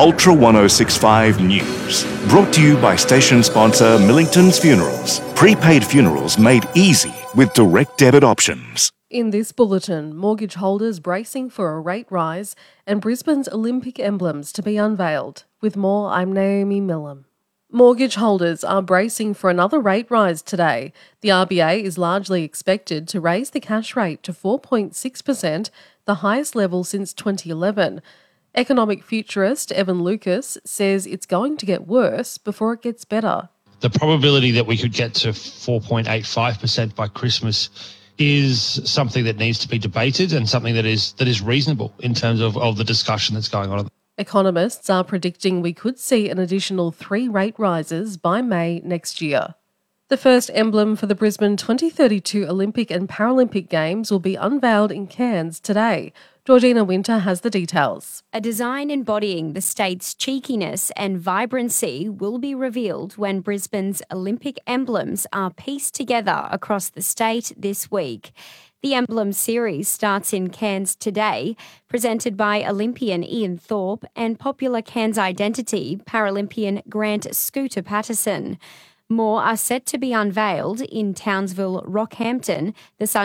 Ultra 1065 News. Brought to you by station sponsor Millington's Funerals. Prepaid funerals made easy with direct debit options. In this bulletin, mortgage holders bracing for a rate rise and Brisbane's Olympic emblems to be unveiled. With more, I'm Naomi Millam. Mortgage holders are bracing for another rate rise today. The RBA is largely expected to raise the cash rate to 4.6%, the highest level since 2011. Economic futurist Evan Lucas says it's going to get worse before it gets better. The probability that we could get to 4.85% by Christmas is something that needs to be debated and something that is reasonable in terms of the discussion that's going on. Economists are predicting we could see an additional 3 rate rises by May next year. The first emblem for the Brisbane 2032 Olympic and Paralympic Games will be unveiled in Cairns today. Georgina Winter has the details. A design embodying the state's cheekiness and vibrancy will be revealed when Brisbane's Olympic emblems are pieced together across the state this week. The emblem series starts in Cairns today, presented by Olympian Ian Thorpe and popular Cairns identity Paralympian Grant Scooter Patterson. More are set to be unveiled in Townsville, Rockhampton, the